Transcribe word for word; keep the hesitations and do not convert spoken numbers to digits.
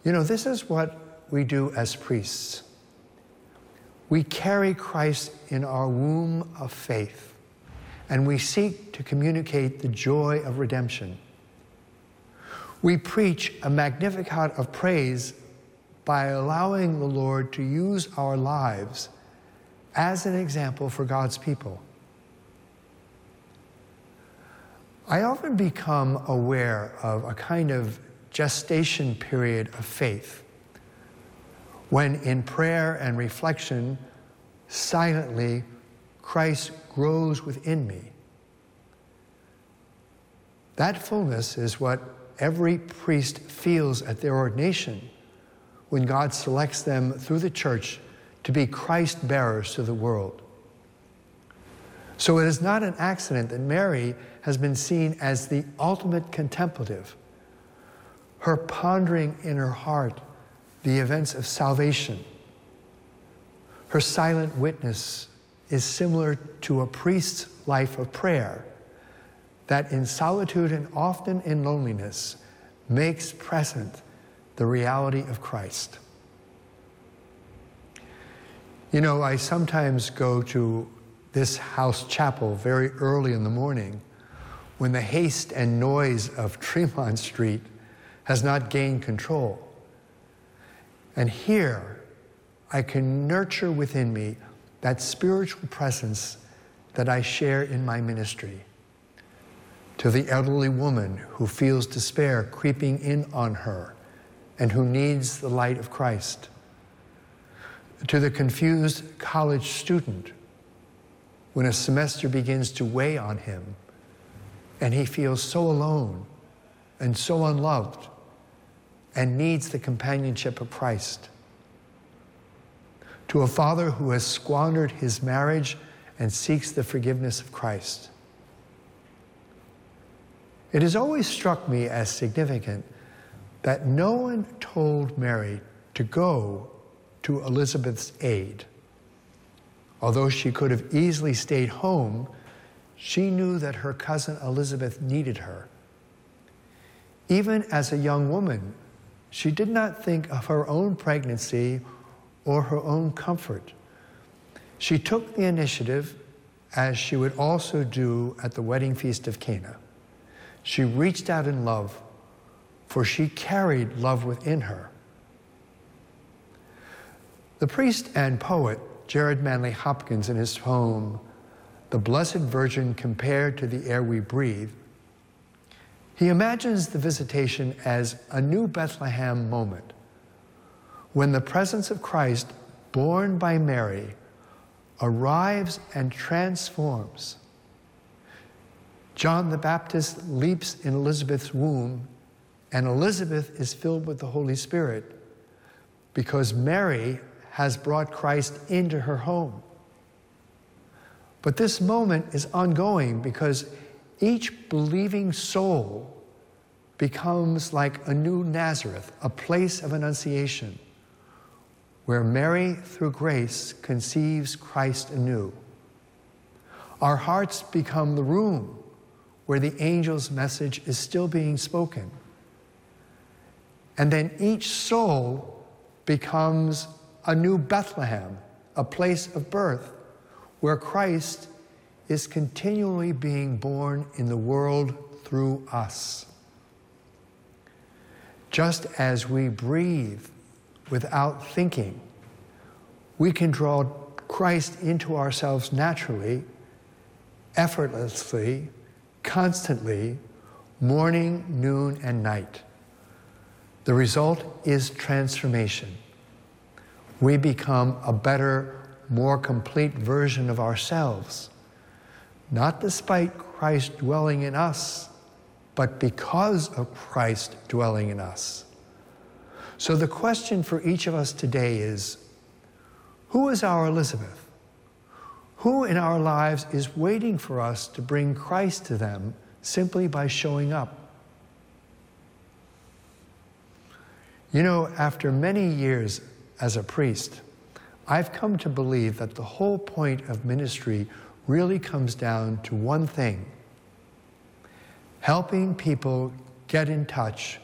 You know, this is what we do as priests. We carry Christ in our womb of faith, and we seek to communicate the joy of redemption. We preach a Magnificat of praise by allowing the Lord to use our lives as an example for God's people. I often become aware of a kind of gestation period of faith when in prayer and reflection, silently, Christ grows within me. That fullness is what every priest feels at their ordination when God selects them through the church to be Christ bearers to the world. So it is not an accident that Mary has been seen as the ultimate contemplative, her pondering in her heart the events of salvation. Her silent witness is similar to a priest's life of prayer, that in solitude and often in loneliness makes present the reality of Christ. You know, I sometimes go to this house chapel very early in the morning when the haste and noise of Tremont Street has not gained control. And here, I can nurture within me that spiritual presence that I share in my ministry. To the elderly woman who feels despair creeping in on her and who needs the light of Christ. To the confused college student when a semester begins to weigh on him and he feels so alone and so unloved and needs the companionship of Christ. To a father who has squandered his marriage and seeks the forgiveness of Christ. It has always struck me as significant that no one told Mary to go to Elizabeth's aid. Although she could have easily stayed home, she knew that her cousin Elizabeth needed her. Even as a young woman, she did not think of her own pregnancy or her own comfort. She took the initiative, as she would also do at the wedding feast of Cana. She reached out in love, for she carried love within her. The priest and poet Jared Manley Hopkins, in his poem, The Blessed Virgin Compared to the Air We Breathe, he imagines the visitation as a new Bethlehem moment, when the presence of Christ, born by Mary, arrives and transforms. John the Baptist leaps in Elizabeth's womb, and Elizabeth is filled with the Holy Spirit because Mary has brought Christ into her home. But this moment is ongoing because each believing soul becomes like a new Nazareth, a place of annunciation, where Mary, through grace, conceives Christ anew. Our hearts become the room where the angel's message is still being spoken. And then each soul becomes a new Bethlehem, a place of birth, where Christ is continually being born in the world through us. Just as we breathe without thinking, we can draw Christ into ourselves naturally, effortlessly, constantly, morning, noon, and night. The result is transformation. We become a better, more complete version of ourselves, not despite Christ dwelling in us, but because of Christ dwelling in us. So the question for each of us today is, who is our Elizabeth? Who in our lives is waiting for us to bring Christ to them simply by showing up? You know, after many years as a priest, I've come to believe that the whole point of ministry really comes down to one thing: helping people get in touch